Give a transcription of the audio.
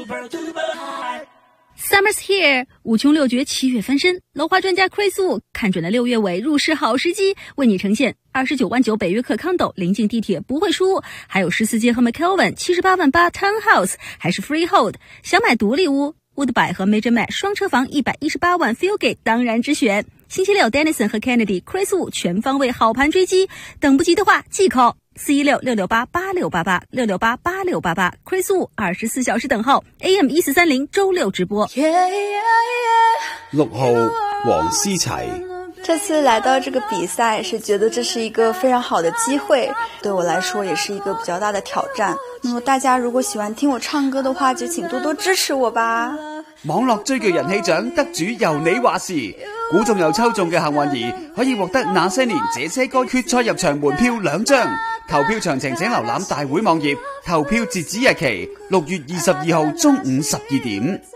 Summer's here， 五穷六绝7月翻身，楼花专家 Chris Wu 看准了6月尾入市好时机，为你呈现29万9北约克 condo， 临近地铁不会输，还有14街和 McKelvin 78万8 townhouse， 还是 freehold。想买独立屋 Woodbury 和 Major Mac 双车房118万 Fieldgate 当然之选。星期六 Dennison 和 Kennedy Chris Wu 全方位好盘追击，等不及的话即 call416-668-8688 668-8688 Chris Wu 24小时等候 AM 1430周六直播。 6号黄思齊， 这次来到这个比赛是觉得这是一个非常好的机会，对我来说也是一个比较大的挑战。那么大家如果喜欢听我唱歌的话，就請多多支持我吧。 網絡追劇人氣獎得主由你話事，估中又抽中嘅幸運兒可以獲得那些年這些歌決賽入場門票2張。投票詳情請瀏覽大會網頁，投票截止日期6月22號中午12點。